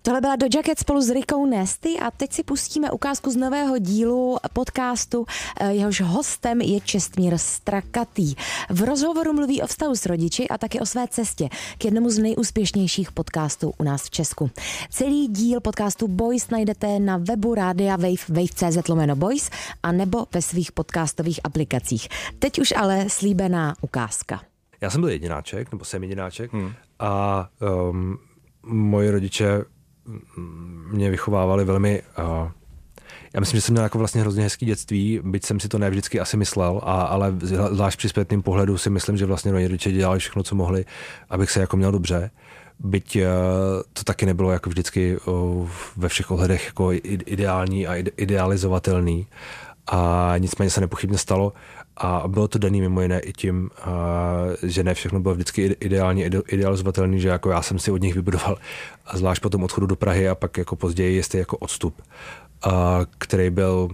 Tohle byla Doja Cat spolu s Rickou Nasty a teď si pustíme ukázku z nového dílu podcastu. Jehož hostem je Čestmír Strakatý. V rozhovoru mluví o vztahu s rodiči a taky o své cestě k jednomu z nejúspěšnějších podcastů u nás v Česku. Celý díl podcastu Boys najdete na webu Rádia Wave, wave.cz/boys a nebo ve svých podcastových aplikacích. Teď už ale slíbená ukázka. Já jsem byl jedináček, nebo jsem jedináček a moji rodiče mě vychovávali velmi... Já myslím, že jsem měl jako vlastně hrozně hezký dětství, byť jsem si to ne vždycky asi myslel, ale zvlášť při zpětným pohledu si myslím, že vlastně moji rodiče dělali všechno, co mohli, abych se jako měl dobře. Byť to taky nebylo jako vždycky ve všech ohledech jako ideální a idealizovatelný. A nicméně se nepochybně stalo a bylo to daný mimo jiné i tím, že ne všechno bylo vždycky ideálně idealizovatelný, že jako já jsem si od nich vybudoval, a zvlášť po tom odchodu do Prahy a pak jako později jestli jako odstup, který byl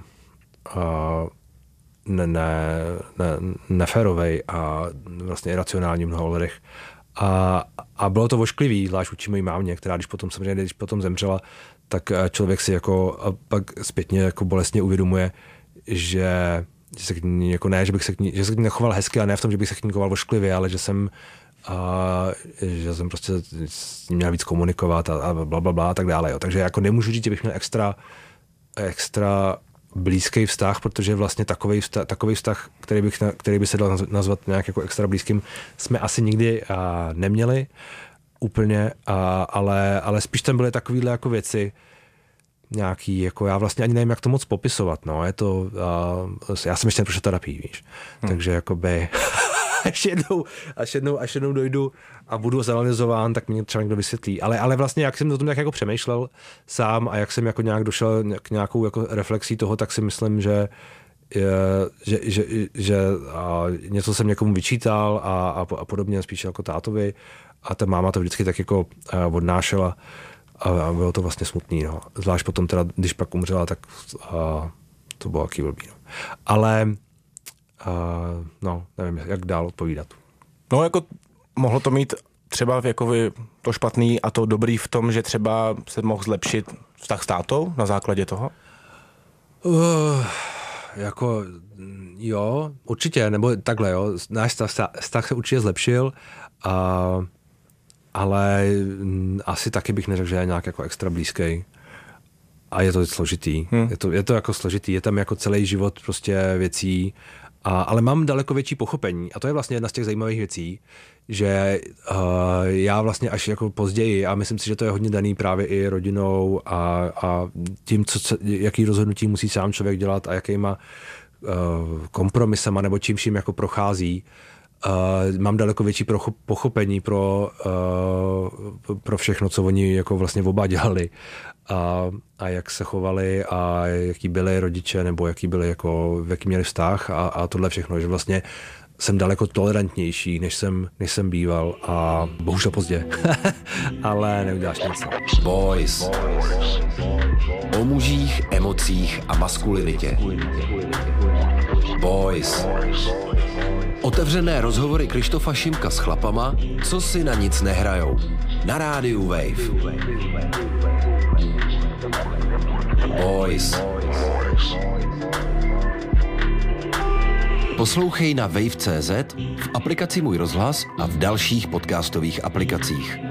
neférovej a vlastně iracionální v mnoha ohledech. A bylo to ošklivý, zvlášť vůči mojí mámě, která když potom zemřela, tak člověk si jako pak zpětně jako bolestně uvědomuje, že se k ní, jako ne, že bych se k ní nechoval hezky, a ne v tom, že bych se k ní choval ošklivě, ale že jsem prostě s ní měl víc komunikovat a blablabla a tak dále. Jo. Takže jako nemůžu říct, že bych měl extra blízký vztah, protože vlastně takový vztah, který by se dal nazvat nějak jako extra blízkým, jsme asi nikdy neměli úplně, ale spíš tam byly takovýhle jako věci, nějaký, jako já vlastně ani nevím, jak to moc popisovat, no, je to, já jsem ještě neprošel terapii, víš, takže jakoby, až jednou dojdu a budu zanalyzován, tak mě třeba někdo vysvětlí, ale vlastně, jak jsem o tom tak jako přemýšlel sám a jak jsem jako nějak došel k nějakou jako reflexí toho, tak si myslím, že něco jsem někomu vyčítal a podobně, spíš jako tátovi, a ta máma to vždycky tak jako odnášela. A bylo to vlastně smutný, no. Zvlášť potom teda, když pak umřela, tak to bylo taky blbý, no. Ale, no, nevím, jak dál odpovídat. No, jako mohlo to mít třeba jako to špatný a to dobrý v tom, že třeba se mohl zlepšit vztah s tátou na základě toho? Jako, jo, určitě, nebo takhle, jo. Náš vztah se určitě zlepšil, ale asi taky bych neřekl, že je nějak jako extra blízký. A je to složitý. Je to jako složitý. Je tam jako celý život prostě věcí. Ale mám daleko větší pochopení. A to je vlastně jedna z těch zajímavých věcí, že já vlastně až jako později, a myslím si, že to je hodně daný právě i rodinou a tím, jaký rozhodnutí musí sám člověk dělat a jakýma kompromisama nebo čím vším jako prochází. Mám daleko větší pochopení pro všechno, co oni jako vlastně oba dělali a jak se chovali a jaký byli rodiče nebo jaký měli vztah a tohle všechno, že vlastně jsem daleko tolerantnější, než jsem býval a bohužel pozdě, ale neuděláš nic. Boys. O mužích, emocích a maskulinitě. Boys. Otevřené rozhovory Krištofa Šimka s chlapama, co si na nic nehrajou. Na rádiu Wave. Boys. Poslouchej na wave.cz, v aplikaci Můj rozhlas a v dalších podcastových aplikacích.